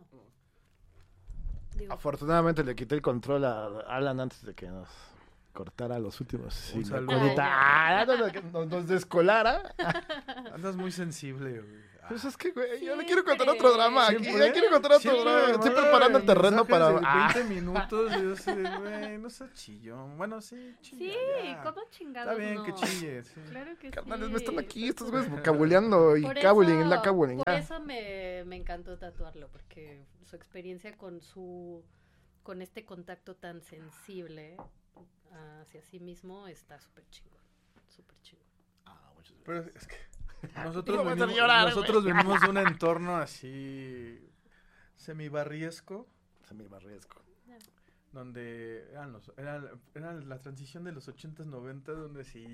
Digo, Afortunadamente le quité el control a Alan antes de que nos cortara los últimos. Un Sí, saludo. nos descolara. Andas muy sensible, güey. Pues es que, güey, yo le Siempre. quiero contar otro drama. Aquí, ¿Siempre? ya quiero contar otro Siempre, drama. Estoy manda preparando el terreno mensajes para. de 20 minutos y yo sé, güey, no seas chillón. Bueno, sí, chilla. sí, ya. ¿cómo chingados Está bien no? que chille, sí. Claro que Carnales, sí. me están aquí estos güeyes vocabuleando y Por cabuling, eso- la cabuling. Por eso me encantó tatuarlo, porque su experiencia con este contacto tan sensible hacia sí mismo está súper chingón. Súper chingón. Pero es que Digo, nosotros me venimos, hace llorar, nosotros venimos de un entorno así semibarriesco, Semibarriesco. donde era la transición de los 80s, 90s, donde si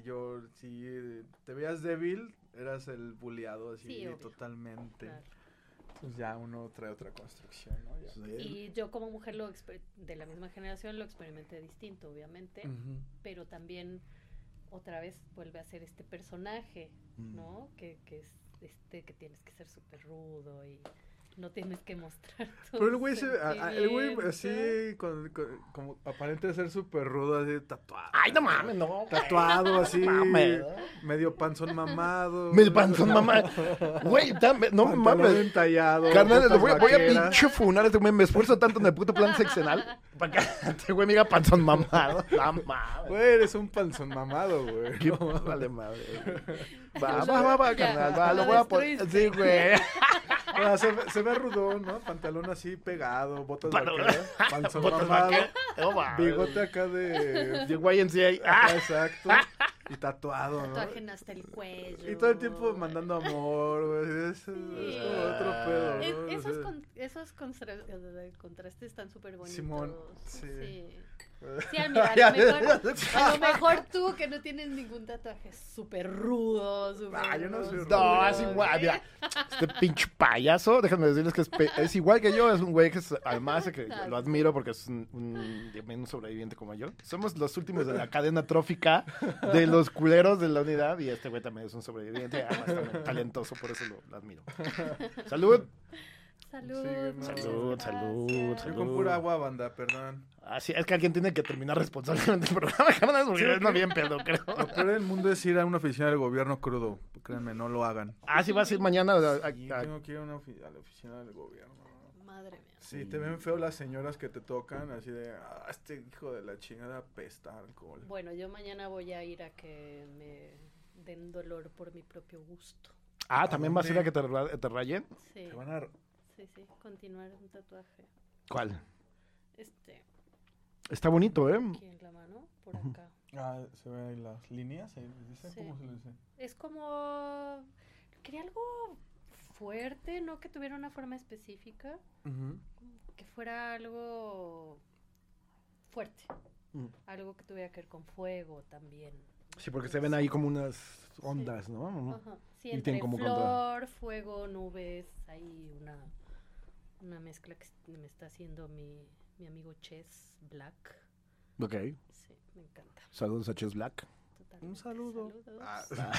te veías débil, eras el buleado así Sí, obvio. totalmente. Claro. Pues ya uno trae otra construcción, ¿no? Ya. Y yo como mujer de la misma generación lo experimenté distinto, obviamente, Ujú. pero también otra vez vuelve a ser este personaje, ¿no? Que es que tienes que ser súper rudo y no tienes que mostrar tus Pero el güey el güey sentimientos. así, como aparente ser súper rudo, así tatuado. Ay, no mames, no. Tatuado así, mames. medio panzón mamado. Medio panzón mamá. Güey, no Pantalón mames. entallado. Carnal, botas voy a vaqueras. pinche funar a este güey. Me esfuerzo tanto en el puto plan seccional para que este güey me diga panzón mamado. No mames. Güey, eres un panzón mamado, güey. Qué No, vale madre. güey. Ya, Va, ya, carnal. Va, lo lo voy a poner. destruiste. Sí, güey. se ve rudón, ¿no? Pantalón así pegado, botas Palo- vaqueras, panzón Botas mamado, vaqueras. No mames. bigote acá de... De YMCA. Ajá, exacto. Y tatuado, ¿no? Tatuaje hasta el cuello. Y todo el tiempo mandando amor, güey. Es como otro pedo, ¿no? Esos contrastes están súper bonitos. Simón, sí. Sí, mira, a lo mejor tú que no tienes ningún tatuaje súper rudo, súper Ah, yo no soy oscuro, No, es igual, mira, este pinche payaso, déjenme decirles que es igual que yo, es un güey que es, además de que lo admiro porque es un sobreviviente como yo. Somos los últimos de la cadena trófica de los culeros de la unidad y este güey también es un sobreviviente, además también talentoso, por eso lo admiro. Salud. Salud. Sí, muchas salud, gracias. salud, Yo salud. con pura agua, banda, perdón. Así es que alguien tiene que terminar responsablemente el programa, carnal, porque es no bien pedo, creo. Lo peor del mundo es ir a una oficina del gobierno crudo. Créanme, no lo hagan. Ah, sí vas a ir mañana Y tengo que ir a la oficina del gobierno. Madre mía. Sí, te ven feo las señoras que te tocan, así de, este hijo de la chingada apesta alcohol. Bueno, yo mañana voy a ir a que me den dolor por mi propio gusto. Ah, ¿también vas a ir a que te rayen? Sí, Te van a... sí, continuar un tatuaje. ¿Cuál? Mm. Está bonito, ¿eh? Aquí en la mano, por acá. se ven ahí las líneas, ahí les dice, Sí. ¿cómo se le dice? Es como... Quería algo fuerte, no que tuviera una forma específica, que fuera algo fuerte. Mm. Algo que tuviera que ver con fuego también. Sí, porque se ven ahí como unas ondas, ¿no? Ajá. Sí, Y entre tienen como flor, fuego, nubes, hay una mezcla que me está haciendo mi amigo Chess Black. Ok. Sí, me encanta. Saludos a Chess Black. Totalmente. Un saludo. Saludos.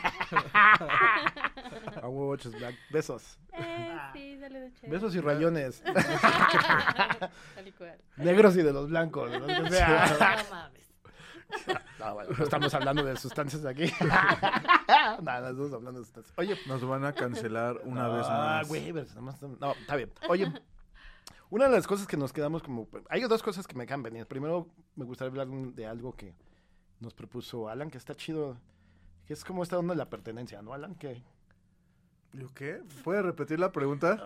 A huevo, Chess Black. Besos. Sí, dale de Chess. Besos y rayones. Tal y cual. Negros y de los blancos. ¿no? O sea, No mames. no, bueno, no estamos hablando de sustancias aquí. Nada, estamos hablando de sustancias. Oye, Nos van a cancelar una vez más. güey, pero no, está bien. Oye, una de las cosas que nos quedamos como... Hay dos cosas que me quedan pendientes. Primero, me gustaría hablar de algo que nos propuso Alan, que está chido. Que es como esta onda de la pertenencia, ¿no, Alan? Que... ¿Yo qué? ¿Puede repetir la pregunta?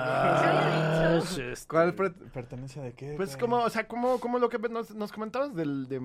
¿Cuál pertenencia de qué? Pues ¿Qué? como, o sea, como lo que nos comentabas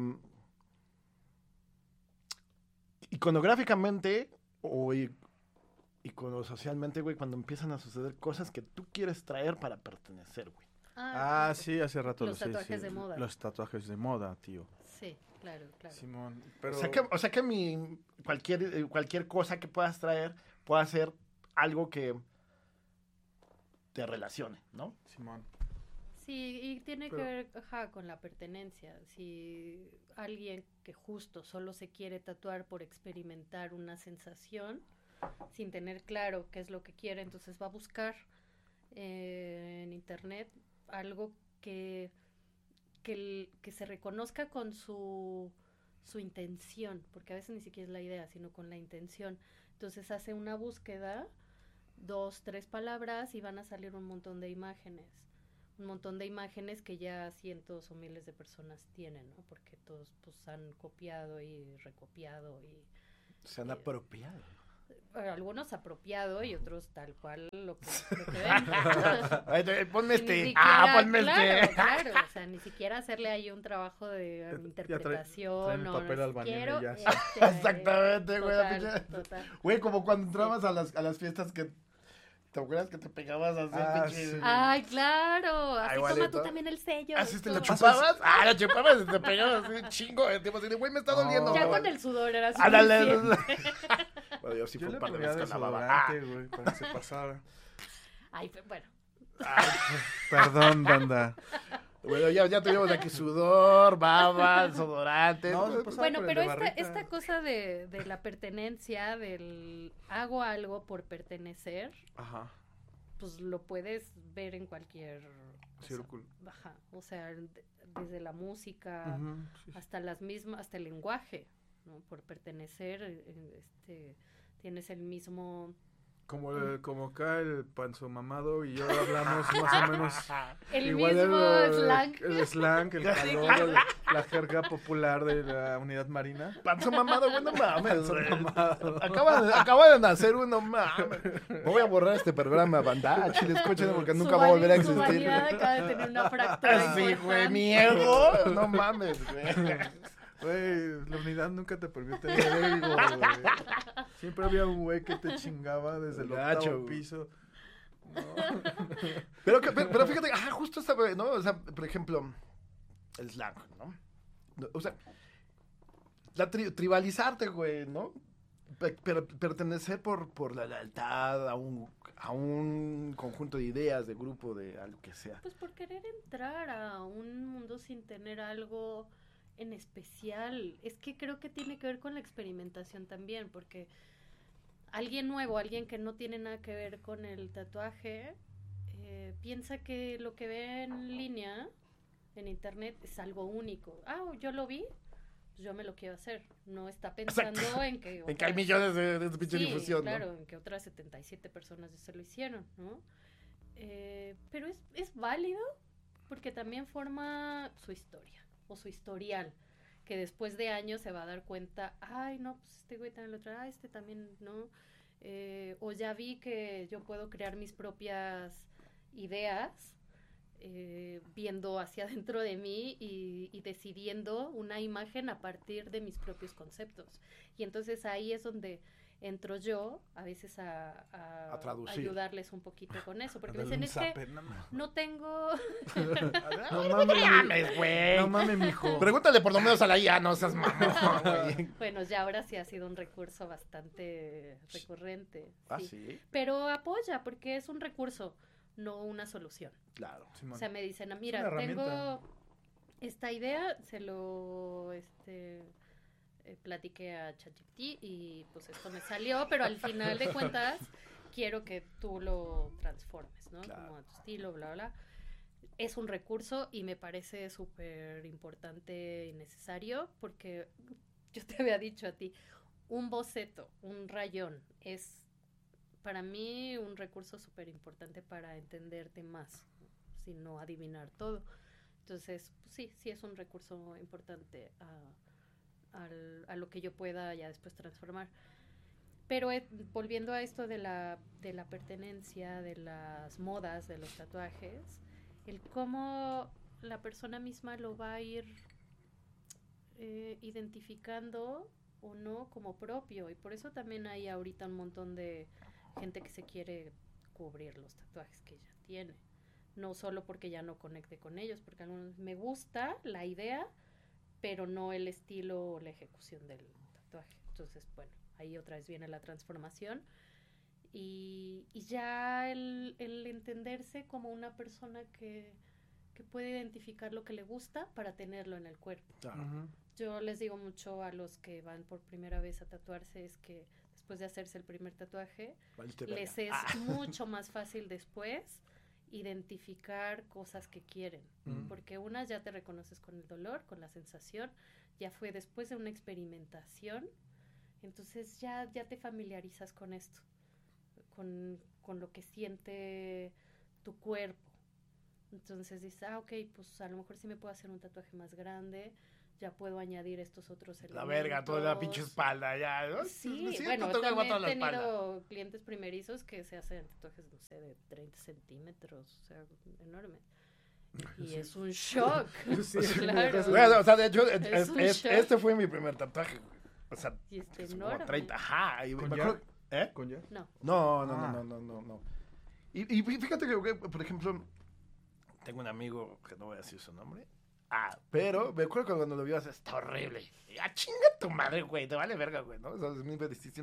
iconográficamente o iconosocialmente, güey, cuando empiezan a suceder cosas que tú quieres traer para pertenecer, güey. Ah, sí, hace rato Los lo sé. tatuajes de moda. Los tatuajes de moda, tío. Sí, claro. Simón, pero... O sea que cualquier cosa que puedas traer pueda ser algo que te relacione, ¿no? Simón. Sí, y tiene Pero- que ver con la pertenencia. Si alguien que justo solo se quiere tatuar por experimentar una sensación, sin tener claro qué es lo que quiere, entonces va a buscar en internet algo que se reconozca con su intención, porque a veces ni siquiera es la idea, sino con la intención. Entonces hace una búsqueda, 2, 3 palabras y van a salir un montón de imágenes. Un montón de imágenes que ya cientos o miles de personas tienen, ¿no? Porque todos pues han copiado y recopiado y... Se han apropiado. Algunos apropiado y otros tal cual lo que ven. Ponme este. Ponme este. Claro, o sea, ni siquiera hacerle ahí un trabajo de interpretación. Traen papel albañil y ya. Exactamente, güey. Total. Güey, como cuando entrabas a las fiestas que... ¿Te acuerdas que te pegabas así, pinche? Sí. Ay, claro. Así igual, toma tú también el sello. ¿Así te todo. lo chupabas? La chupabas y te pegabas así, chingo. Tipo así de, güey, me está doliendo. Ya güey. con el sudor era Ándale. suficiente. Bueno, yo sí Yo fue le un par de ponía veces con la baba. desodorante, güey, para que se pasara. Ay, bueno. Perdón, banda. Bueno, ya tuvimos aquí sudor, baba, desodorante. No, se pasaba Bueno, por el pero de barrita. esta cosa de la pertenencia, del hago algo por pertenecer, Ajá, pues lo puedes ver en cualquier cosa. círculo. Ajá, o sea, desde la música Ujú, sí, sí. hasta las mismas, hasta el lenguaje, ¿no? Por pertenecer, tienes el mismo... Como acá el panzo mamado y yo hablamos más o menos El igual mismo slang. el slang, el calor, la jerga popular de la unidad marina. Panzo mamado, güey, no mames. Panzo güey. mamado. Acaba de nacer uno, mames. Voy a borrar este programa, banda. Chile, escuchen porque nunca va a volver a Su existir. vanidad acaba de tener una fractura Sí, güey, importante. mi ego. No mames, güey. Güey, la unidad nunca te permite tener ego, güey. Siempre había un güey que te chingaba desde el Gacho, octavo güey. piso. No. Pero fíjate, justo esta, ¿no? O sea, por ejemplo, el slang, ¿no? O sea, tribalizarte, güey, ¿no? Pero pertenecer por la lealtad a un conjunto de ideas, de grupo, de algo que sea. Pues por querer entrar a un mundo sin tener algo en especial. Es que creo que tiene que ver con la experimentación también, porque alguien nuevo, alguien que no tiene nada que ver con el tatuaje, piensa que lo que ve en línea, en internet, es algo único. Yo lo vi, pues yo me lo quiero hacer. No está pensando Exacto. en que... En que hay millones de pinche sí, difusión, claro, ¿no? en que otras 77 personas ya se lo hicieron, ¿no? Pero es válido porque también forma su historia o su historial, que después de años se va a dar cuenta, ay, no, pues este güey también lo trae, este también, ¿no? O ya vi que yo puedo crear mis propias ideas viendo hacia adentro de mí y decidiendo una imagen a partir de mis propios conceptos. Y entonces ahí es donde entro yo a veces a traducir. ayudarles un poquito con eso, porque me Dale dicen, un es que zape, no mames. no tengo... No No mames, mames, güey. no mames, mijo. Pregúntale por lo menos a la IA, no seas mamón, güey. Bueno, ya ahora sí ha sido un recurso bastante recurrente. Ah, sí. sí, Pero apoya, porque es un recurso, no una solución. claro. Simón. O sea, me dicen, una mira, herramienta. tengo esta idea, se lo platiqué a ChatGPT y pues esto me salió, pero al final de cuentas quiero que tú lo transformes, ¿no? Claro. Como a tu estilo, bla, bla. Es un recurso y me parece súper importante y necesario porque yo te había dicho a ti, un boceto, un rayón, es para mí un recurso súper importante para entenderte más, ¿no? Sin no adivinar todo. Entonces, pues sí es un recurso importante a lo que yo pueda ya después transformar. Pero volviendo a esto de la pertenencia, de las modas, de los tatuajes, el cómo la persona misma lo va a ir identificando o no como propio. Y por eso también hay ahorita un montón de gente que se quiere cubrir los tatuajes que ya tiene. No solo porque ya no conecte con ellos, porque a algunos me gusta la idea, pero no el estilo o la ejecución del tatuaje. Entonces, bueno, ahí otra vez viene la transformación y ya el entenderse como una persona que puede identificar lo que le gusta para tenerlo en el cuerpo. Claro. Ujú. Yo les digo mucho a los que van por primera vez a tatuarse es que después de hacerse el primer tatuaje, Valiste les verga. es mucho más fácil después identificar cosas que quieren, porque unas ya te reconoces con el dolor, con la sensación, ya fue después de una experimentación, entonces ya te familiarizas con esto, con lo que siente tu cuerpo. Entonces dices, ok, pues a lo mejor sí me puedo hacer un tatuaje más grande, ya puedo añadir estos otros elementos. La verga, toda la pinche espalda ya, ¿no? Sí, Sí, bueno, tatuaje también toda la he tenido espalda. clientes primerizos que se hacen tatuajes, no sé, de 30 centímetros, o sea, enormes. Y es un shock, Sí, claro. Bueno, o sea, de hecho, Es un shock. este fue mi primer tatuaje, güey. O sea, Y está es como enorme. 30, ajá. Y ¿Con me ya? acuerdo- ¿Eh? ¿Con ya? No, No. Y fíjate que, güey, por ejemplo, tengo un amigo, que no voy a decir su nombre. Pero me acuerdo que cuando lo vio, está horrible. Chinga tu madre, güey, te vale verga, güey, ¿no? O sea, es mi decisión.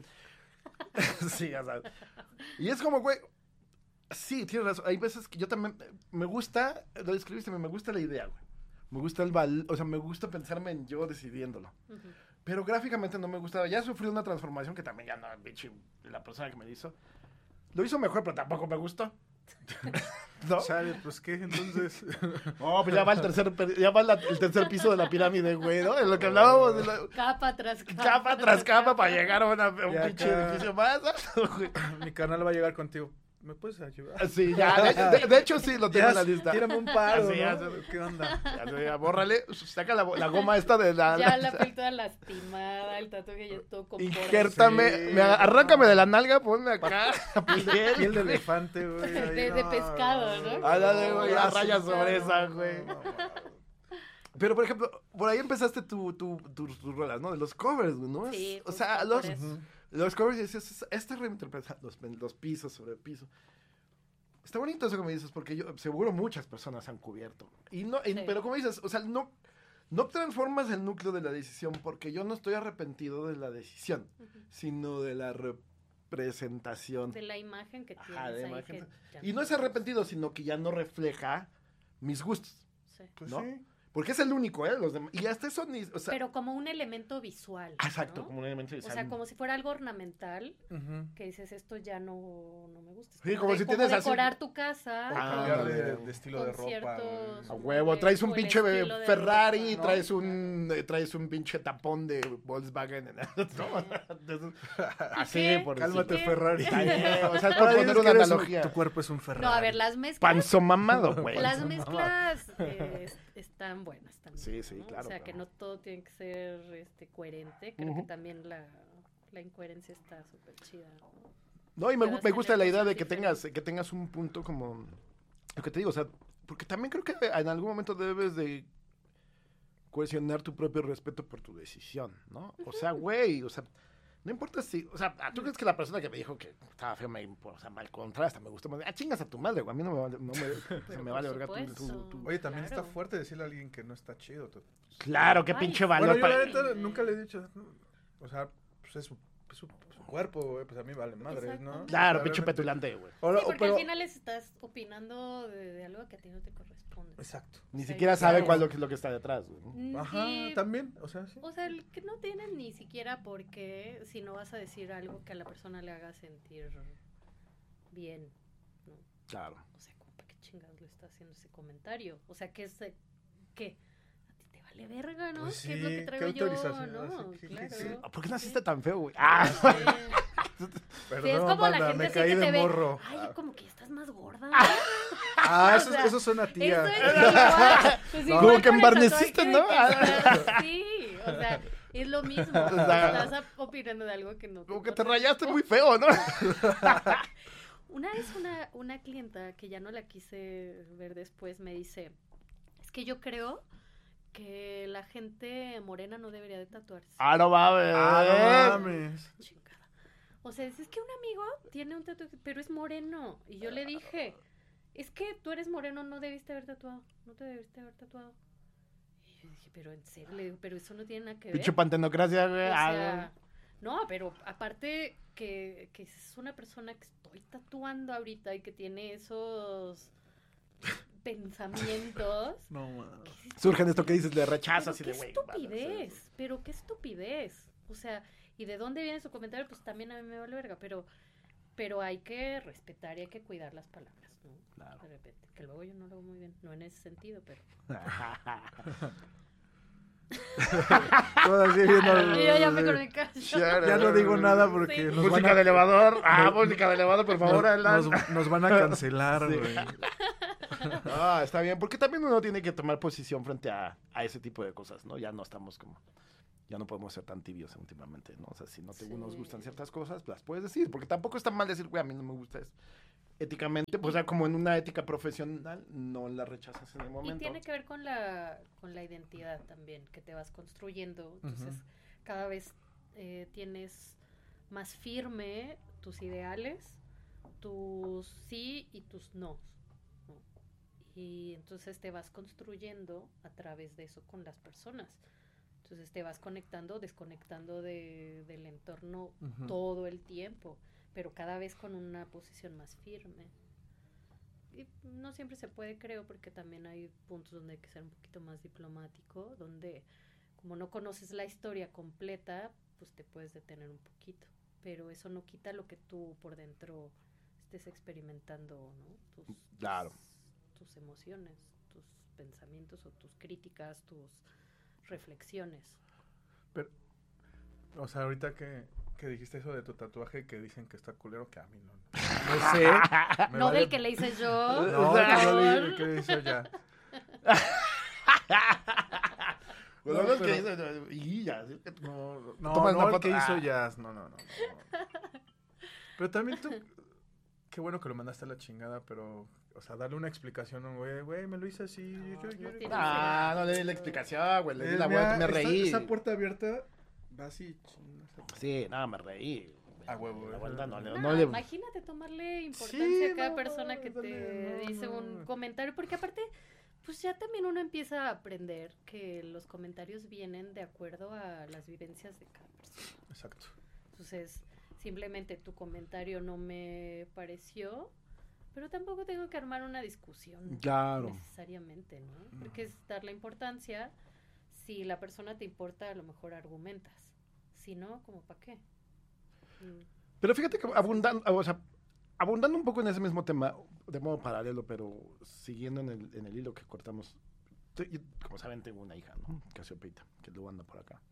Sí, ya sabes. Y es como, güey, sí, tienes razón. Hay veces que yo también, me gusta, lo describiste, me gusta la idea, güey. Me gusta o sea, me gusta pensarme en yo decidiéndolo. ujú. Pero gráficamente no me gustaba. Ya sufrí una transformación que también ya no, bicho, la persona que me hizo. Lo hizo mejor, pero tampoco me gustó. ¿No? Chale, pues qué, entonces. Oh, pues ya va el tercer piso de la pirámide, güey, ¿no? En lo que hablábamos de la Capa tras capa. capa tras capa para llegar a un Ya pinche acá. edificio más alto, güey. Mi canal va a llegar contigo. ¿Me puedes ayudar? Sí, ya, de hecho sí lo tengo en la lista. Tírame un paro, Así, ¿no? así. ¿Qué onda? Ya, bórrale, saca la goma esta de Ya la piel toda lastimada, el tatuaje ya todo con poros. Injértame, Sí, arráncame de la nalga, ponme acá Piel de elefante, güey. ahí, De pescado, ¿no? Ándale, güey, ya sí, rayas claro. sobre esa, güey. No, Pero, por ejemplo, por ahí empezaste tus rolas, ¿no? De los covers, güey, ¿no? Sí, O sea, justo por eso. los covers, decías, esta reinterpretación, los pisos sobre el piso. Está bonito eso que me dices, porque yo seguro muchas personas han cubierto. Sí. Pero como dices, o sea, no transformas el núcleo de la decisión, porque yo no estoy arrepentido de la decisión, Ujú. sino de la representación. De la imagen que tienes Ajá, de ahí. imagen. Que ya Y no es arrepentido, sino que ya no refleja mis gustos, Sí. Pues ¿no? sí. Porque es el único, ¿eh? Los demás. Y hasta eso ni. O sea, Pero como un elemento visual. exacto, ¿no? como un elemento O visual. sea, como si fuera algo ornamental, Ujú. que dices, esto ya no me gusta. Es Sí, como si tienes así- decorar tu casa. Para Ah, cambiar vale. de estilo Con de ropa. ciertos- A güey. huevo, traes un o el pinche estilo de Ferrari, ropa, ¿no? traes un pinche tapón de Volkswagen. ¿No? Así, qué? por Cálmate, decir. Ferrari. Ay, o sea, es Ahora por dices poner una que eres analogía. Tu cuerpo es un Ferrari. No, a ver, las mezclas. Panzo mamado, güey. Las mezclas están buenas también. Sí, sí, ¿no? claro, O sea, que claro. no todo tiene que ser coherente. Creo Ujú. que también la incoherencia está súper chida. ¿no? No, y me Puedas gusta tener la idea cosas de que tengas un punto como. Lo que te digo, o sea, porque también creo que en algún momento debes de cohesionar tu propio respeto por tu decisión, ¿no? O sea, güey, o sea, no importa si, o sea, ¿tú crees que la persona que me dijo que estaba feo o sea, mal contra, hasta me gustó más? Chingas a tu madre, güey, a mí no me vale, se me por vale verga supuesto. Oye, también Claro. está fuerte decirle a alguien que no está chido. Claro, qué Ay, pinche Bueno, valor yo para. la neta nunca le he dicho. O sea, pues es su cuerpo, güey. Pues a mí vale madres, Exacto. ¿no? Claro, O sea, pinche realmente- petulante, güey. Ahora, Sí, porque pero- al final les estás opinando de algo que a ti no te corresponde. Exacto. Ni O sea, siquiera ya sabe sabes. cuál es lo que está detrás, güey. Ajá, Y- también. O sea, sí. O sea, el que no tienen ni siquiera por qué, si no vas a decir algo que a la persona le haga sentir bien, ¿no? Claro. O sea, ¿cómo para qué chingados le está haciendo ese comentario? O sea, ¿qué? ¿A ti te vale verga, no? Pues ¿Qué es lo que sí, traigo ¿qué yo? autorización? ¿No? Sí, Claro. sí. ¿Por qué Sí. naciste tan feo, güey? Sí. Perdón, Sí, es como banda, la gente me así caí que de te ve. morro. Ay, como que ya estás más gorda. Ah, o sea, eso suena a tía. Eso es igual. Pues No. igual Como que con el embarneciste, tatuaje de ¿no? que estás- Sí, o sea, es lo mismo. sea, Estás opinando de algo que no Como que te corresponde. rayaste muy feo, ¿no? Una vez una clienta que ya no la quise ver después me dice, es que yo creo que la gente morena no debería de tatuarse. Ah, no mames. Ah, no mames. Chingada. O sea, es que un amigo tiene un tatuaje, pero es moreno. Y yo le dije, es que tú eres moreno, no debiste haber tatuado. No te debiste haber tatuado. Y yo dije, pero en serio, le digo, pero eso no tiene nada que ver. Pinche pantenocracia, güey. O Ah, sea, no, pero aparte que es una persona que estoy tatuando ahorita y que tiene esos pensamientos. No mames. surgen esto que dices de Pero rechazo, así qué de, güey. estupidez, pero qué estupidez. O sea, y de dónde viene su comentario, pues también a mí me vale verga, pero hay que respetar y hay que cuidar las palabras. ¿no? Claro. De repente, que luego yo no lo hago muy bien, no en ese sentido, pero... Todo así viendo. Yo ya mejor me callo. Ya no digo nada porque Sí. nos van Música a, de elevador. Música de elevador, por favor, Alan. nos van a cancelar, Sí. güey. Está bien, porque también uno tiene que tomar posición frente a ese tipo de cosas, ¿no? Ya no estamos como... Ya no podemos ser tan tibios últimamente, ¿no? O sea, si no te nos gustan ciertas cosas, las puedes decir, porque tampoco está mal decir, güey, a mí no me gusta eso. Éticamente, pues ya como en una ética profesional, no la rechazas en el momento. Y tiene que ver con la identidad también, que te vas construyendo. Entonces, cada vez tienes más firme tus ideales, tus sí y tus no. Y entonces te vas construyendo a través de eso con las personas. Entonces te vas conectando, desconectando del entorno todo el tiempo, pero cada vez con una posición más firme. Y no siempre se puede, creo, porque también hay puntos donde hay que ser un poquito más diplomático, donde como no conoces la historia completa, pues te puedes detener un poquito. Pero eso no quita lo que tú por dentro estés experimentando, ¿no? Claro. Tus emociones, tus pensamientos o tus críticas, tus reflexiones. Pero, o sea, ahorita que dijiste eso de tu tatuaje que dicen que está culero, que a mí no sé. No del que le hice yo. No, por que no favor. le que hizo ya. Bueno, No, no, es pero- que dice, y ya. ¿Sí? No, Tomas no, una el foto. que hizo jazz, no. Pero también tú, qué bueno que lo mandaste a la chingada, pero, o sea, darle una explicación, güey, me lo hice así. No, yo- no tiene- No le di la explicación, güey. Le di la Mira, vuelta, me reí. Esa puerta abierta va así. Sí, nada, me reí. A huevo, La eso- vuelta no No, le... imagínate tomarle importancia Sí, a cada no, persona que dale, te no, dice no. un comentario, porque aparte, pues ya también uno empieza a aprender que los comentarios vienen de acuerdo a las vivencias de cada persona. Exacto. Entonces, simplemente tu comentario no me pareció, pero tampoco tengo que armar una discusión Claro. necesariamente, ¿no? Porque es darle importancia. Si la persona te importa, a lo mejor argumentas. Si no, como para qué. Pero fíjate que abundando un poco en ese mismo tema, de modo paralelo, pero siguiendo en el hilo que cortamos. Yo, como saben, tengo una hija, ¿no? Casiopita, que luego anda por acá.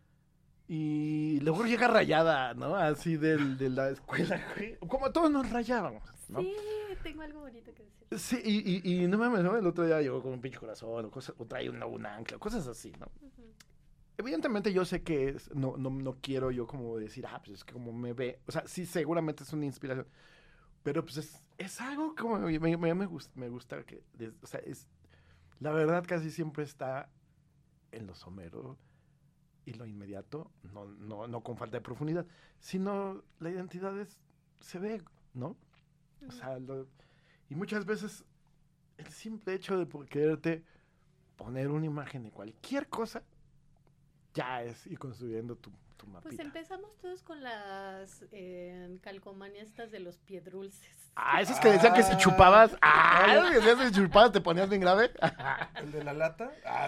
Y luego llega rayada, ¿no? Así de la escuela, güey. Como todos nos rayábamos, ¿no? Sí, tengo algo bonito que decir. Sí, y no mames, ¿no? El otro día llegó con un pinche corazón, o trae un ancla, cosas así, ¿no? Ujú. Evidentemente yo sé que no quiero yo como decir, pues es que como me ve, o sea, sí, seguramente es una inspiración, pero pues es algo como, me gusta que, o sea, la verdad casi siempre está en lo somero y lo inmediato, no con falta de profundidad, sino la identidad se ve, ¿no? O sea, y muchas veces el simple hecho de quererte poner una imagen de cualquier cosa ya es ir construyendo tu mapita. Pues empezamos todos con las calcomanías estas de los piedrulces. Esos que decían que si chupabas, esos que decían que si chupabas te ponías bien grave. ¿El de la lata?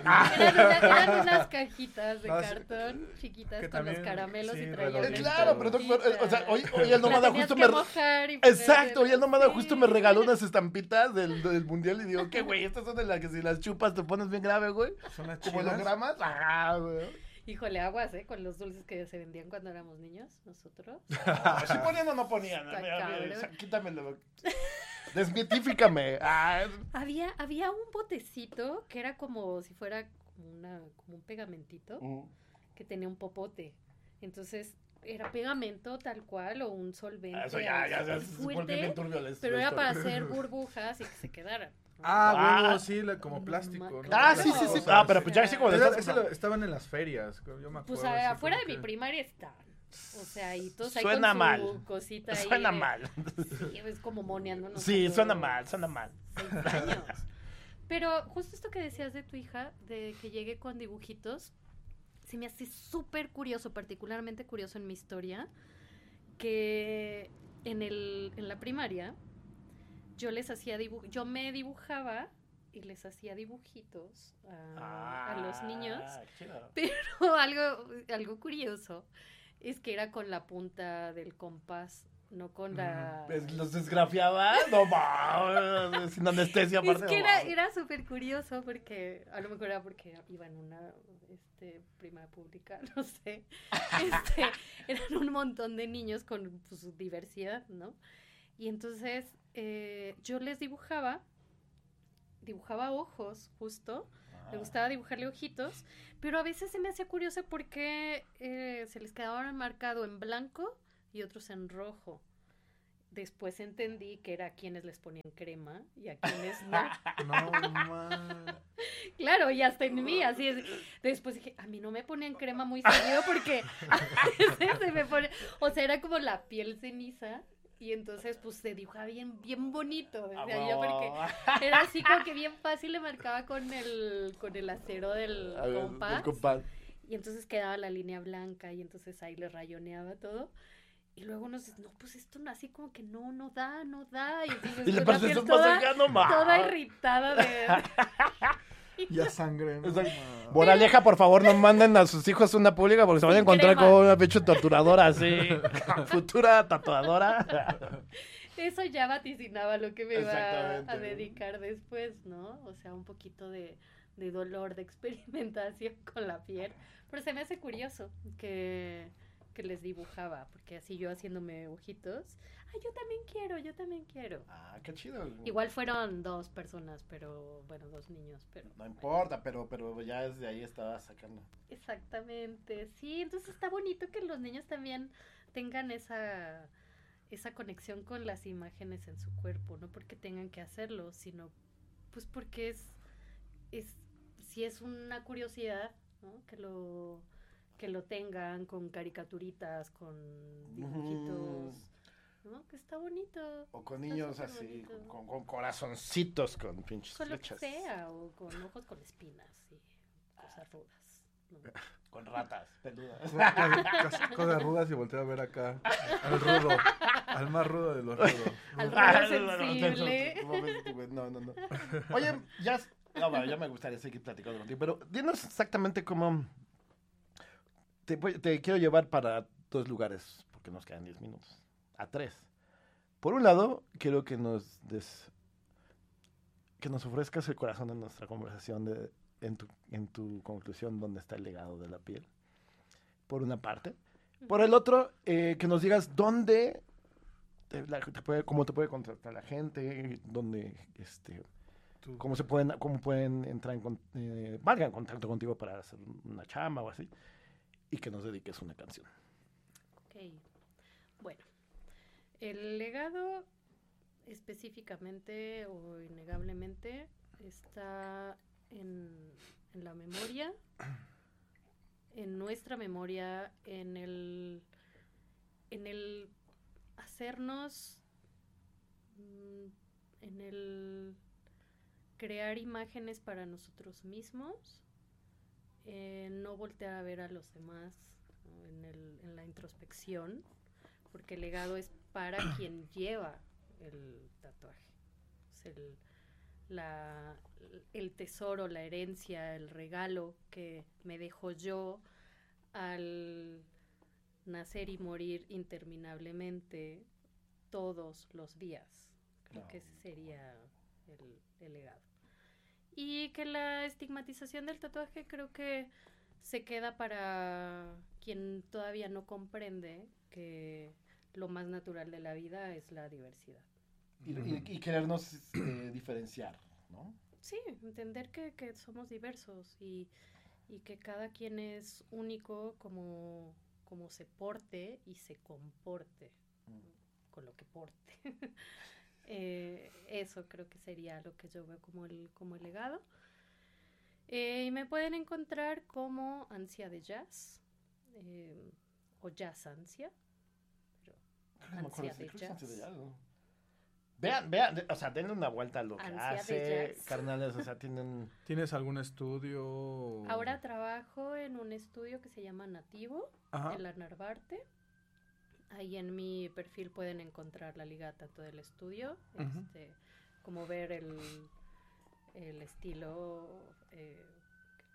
Eran unas cajitas de No, sí, cartón chiquitas que con los también, caramelos sí, y traían redonditas. Claro, pero o sea, hoy el La nómada tenías justo que me... mojar y ponerle- Exacto, hoy el nómada Sí. justo me regaló unas estampitas del mundial y digo, ¿qué güey? Estas son de las que si las chupas te pones bien grave, güey. ¿Son las Como chidas? hologramas. Güey. Híjole, aguas, con los dulces que se vendían cuando éramos niños, nosotros. ¿Sí ponían o no ponían? Está Mira, cabrón. o sea, quítamelo. Desmitifícame. Había un botecito que era como si fuera como un pegamentito que tenía un popote. Entonces, era pegamento tal cual o un solvente. Eso ya se fuerte, volvió bien turbio pero la era para historia. hacer burbujas y que se quedaran. ¿no? Huevo, sí, como No, plástico. ¿no? claro. Sí. O sea, Pero pues ya sí como de Pero esas- estaban en las ferias, yo me acuerdo. Pues así afuera de como mi que- primaria estaban. O sea, y todos ahí Suena con su mal. cosita ahí. Suena mal. Sí, es como moneando. Sí, suena mal. 6 años. Pero justo esto que decías de tu hija, de que llegue con dibujitos, se me hace súper curioso, particularmente curioso en mi historia, que en la primaria yo les hacía yo me dibujaba y les hacía dibujitos a los niños. Chido. Pero algo curioso es que era con la punta del compás no con la... ¿Los desgrafiaba? No mames, sin anestesia Es aparte. que no mames. era súper curioso porque, a lo mejor era porque iba en una primaria pública, no sé. Eran un montón de niños con pues, su diversidad, ¿no? Y entonces yo les dibujaba ojos, justo. Me gustaba dibujarle ojitos, pero a veces se me hacía curioso porque se les quedaban marcado en blanco y otros en rojo. Después entendí que era a quienes les ponían crema y a quienes no. No, man. Claro, y hasta en mí, así es. Después dije, a mí no me ponían crema muy seguido porque a veces se me pone, o sea, era como la piel ceniza. Y entonces, pues, se dibujaba bien bonito. O sea, yo porque era así como que bien fácil, le marcaba con el acero del compás. Y entonces quedaba la línea blanca y entonces ahí le rayoneaba todo. Y luego nos dice, no, pues esto así como que no da. Y entonces Y le con la pasé piel su masacando más. toda irritada de... Ya sangre, no, man. Moraleja, por favor, no manden a sus hijos a una pública porque se van a Sin encontrar crema. con una pinche torturadora así. Futura tatuadora. Eso ya vaticinaba lo que me iba Exactamente. a dedicar después, ¿no? O sea, un poquito de dolor, de experimentación con la piel. Pero se me hace curioso que les dibujaba, porque así yo haciéndome ojitos. Ay, yo también quiero. Ah, qué chido. Igual fueron 2 personas, pero bueno, 2 niños, pero... No importa, pero ya desde ahí estaba sacando. Exactamente, sí, entonces está bonito que los niños también tengan esa conexión con las imágenes en su cuerpo, no porque tengan que hacerlo, sino pues porque si es una curiosidad, ¿no? Que lo tengan con caricaturitas, con dibujitos, ¿no? Que está bonito. O con Está niños súper así, bonito. con corazoncitos, con pinches Con lo que flechas. sea, o con ojos con espinas y cosas rudas, ¿no? Con ratas peludas. Cosas rudas y volteé a ver acá al rudo, al más rudo de los rudos. Al Ah, rudo sensible. No. Oye, ya me gustaría seguir platicando contigo, pero dinos exactamente cómo te quiero llevar para 2 lugares, porque nos quedan 10 minutos, a 3. Por un lado, quiero que nos ofrezcas el corazón de nuestra conversación en tu conclusión dónde está el legado de la piel, por una parte. Por el otro, que nos digas dónde cómo te puede contactar la gente, dónde cómo pueden entrar valga en contacto contigo para hacer una chamba o así, y que nos dediques una canción. Ok, bueno, el legado específicamente o innegablemente está en la memoria, en nuestra memoria, en el hacernos, en el crear imágenes para nosotros mismos, no voltear a ver a los demás, ¿no? En la introspección, porque el legado es para quien lleva el tatuaje. Es el tesoro, la herencia, el regalo que me dejo yo al nacer y morir interminablemente todos los días. Creo que ese sería el legado. Y que la estigmatización del tatuaje creo que se queda para quien todavía no comprende que lo más natural de la vida es la diversidad. Y querernos diferenciar, ¿no? Sí, entender que somos diversos y que cada quien es único como se porte y se comporte con lo que porte. Eso creo que sería lo que yo veo como el legado. Y me pueden encontrar como Ansia de Jazz o Jazz Ansia, pero Ansia de Jazz. Vean, o sea, denle una vuelta a lo que Ansia de hace, jazz. carnales, o sea, tienen... ¿Tienes algún estudio? Ahora trabajo en un estudio que se llama Nativo, Ajá. en la Narvarte. Ahí en mi perfil pueden encontrar la liga tanto del estudio, Uh-huh. como ver el estilo, que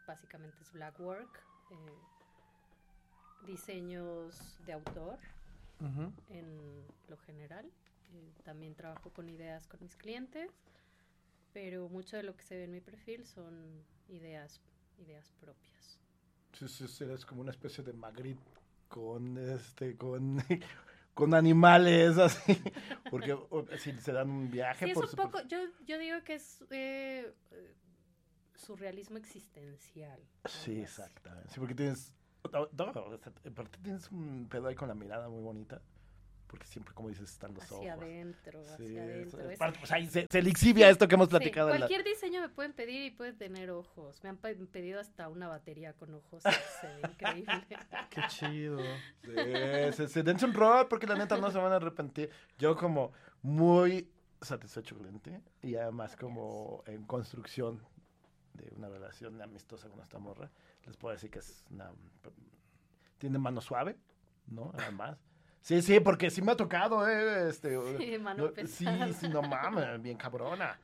básicamente es black work, diseños de autor Ujú. en lo general. También trabajo con ideas con mis clientes, pero mucho de lo que se ve en mi perfil son ideas propias. Sí, eres como una especie de Magritte con con animales así, porque si se dan un viaje Sí, es por un poco, yo digo que es surrealismo existencial. Sí, algo así. exactamente. Sí, porque tienes aparte tienes un pedo ahí con la mirada muy bonita, porque siempre, como dices, están los Hacia ojos. adentro, Sí, hacia adentro. eso, Es- pues ahí se le exhibia esto que hemos sí, platicado. cualquier diseño me pueden pedir y puede tener ojos. Me han pedido hasta una batería con ojos y se ve increíble. Qué chido. Se dense un rol porque la neta no se van a arrepentir. Yo como muy satisfecho cliente y además como en construcción de una relación amistosa con esta morra, les puedo decir que es tiene mano suave, ¿no? Además. Sí, porque sí me ha tocado, Sí, mano pesada. sí, no mames, bien cabrona.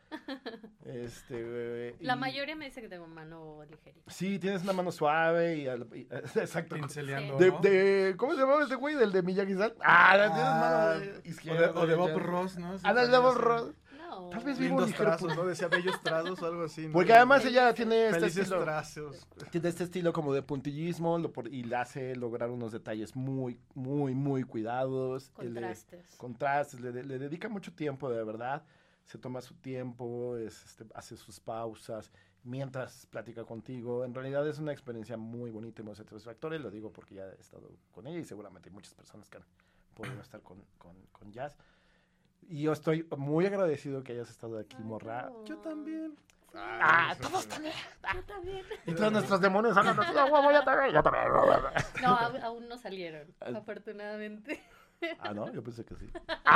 La y- mayoría me dice que tengo mano ligerita. Sí, tienes una mano suave exacto. Pinceleando, Sí. ¿no? ¿Cómo se llamaba este güey? ¿Del de Miyagi-san? Tienes mano izquierda. O de Bob Ross, ¿no? Sí, Ah, del de también Bob así. Ross. No. Tal vez vivo Lindos ligero. trazos, ¿no? Decía bellos trazos o algo así, ¿no? Porque además Felices. ella tiene este Felices estilo, trazos. tiene este estilo como de puntillismo y le hace lograr unos detalles muy, muy, muy cuidados. Contrastes. Contrastes, le dedica mucho tiempo, de verdad. Se toma su tiempo, hace sus pausas mientras platica contigo. En realidad es una experiencia muy bonita y muy satisfactoria. Lo digo porque ya he estado con ella y seguramente hay muchas personas que han podido estar con Jazz. Y yo estoy muy agradecido que hayas estado aquí, Ay, morra. no. Yo también. Todos también. Yo también. Y todos nuestros demonios hablan así, huevo, yo también. No, aún no salieron, afortunadamente. Ah, no, yo pensé que sí.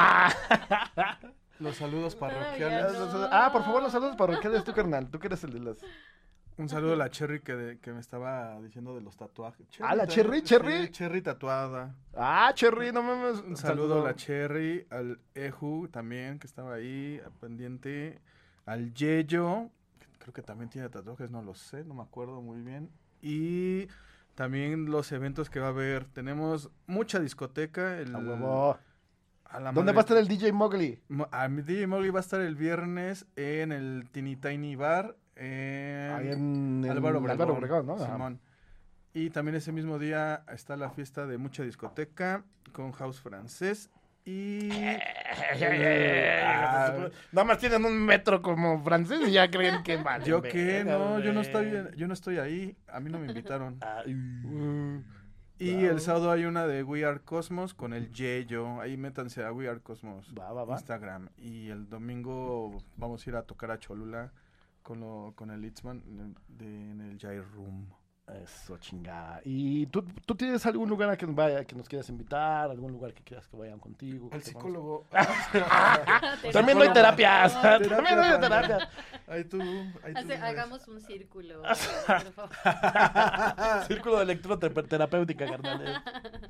Los saludos Todavía parroquiales. no. Por favor, los saludos parroquiales, tú, carnal. Tú que eres el de las... Un saludo a la Cherry que me estaba diciendo de los tatuajes. La también, Cherry. sí, Cherry tatuada. Cherry, no mames. Un saludo a la Cherry, al Eju también, que estaba ahí pendiente. Al Yeyo, que creo que también tiene tatuajes, no lo sé, no me acuerdo muy bien. Y también los eventos que va a haber. Tenemos mucha discoteca. A huevo. A la ¿Dónde madre. va a estar el DJ Mowgli? Mi DJ Mowgli va a estar el viernes en el Teeny Tiny Bar. Ahí en Álvaro Obregón, ¿no? Ajá. Simón. Y también ese mismo día está la fiesta de mucha discoteca con House Francés y... Nada más tienen un metro como francés y ya creen que vale. ¿Yo qué? No, verga, yo no estoy ahí. A mí no me invitaron. güey. Y el sábado hay una de We Are Cosmos con el Yeyo. Ahí métanse a We Are Cosmos Va. Instagram. Y el domingo vamos a ir a tocar a Cholula con el Itzman en el Jai Room. Eso, chingada. ¿Y tú tienes algún lugar a que nos quieras invitar? ¿Algún lugar que quieras que vayan contigo? El que te psicólogo. También doy terapias. Terapia, También doy también. terapias. Ahí tú. Hagamos un círculo, por favor. Círculo de electroterapéutica, carnal.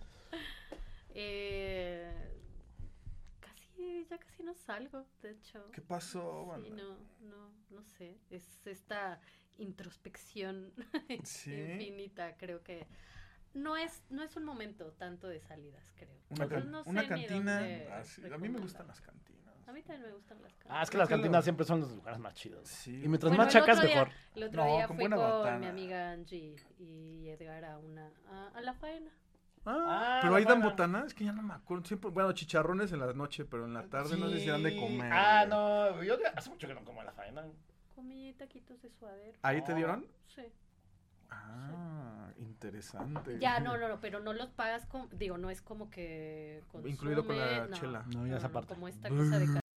Ya casi no salgo, de hecho. ¿Qué pasó, Sí, banda? no sé. Es esta introspección Sí. infinita, creo que no es un momento tanto de salidas, creo. Una, Entonces, no sé una ni cantina. dónde Sí, a mí me recomendar. gustan las cantinas. A mí también me gustan las cantinas. Es que las cantinas siempre son los lugares más chidos. Sí. Y mientras Bueno, más el chacas, otro día- mejor. El otro No, día con fui buena con botana. mi amiga Angie y Edgar a La Faena. Pero la ahí dan buena. botana, es que ya no me acuerdo. Siempre, bueno, chicharrones en la noche, pero en la tarde no sé si dan de comer. No, yo hace mucho que no como en la faena. Comí taquitos de suadero. ¿Ahí te dieron? Sí. Interesante. Ya, no, pero no los pagas no es como que Incluido con la consume, no, chela. No, ya esa parte. como esta cosa de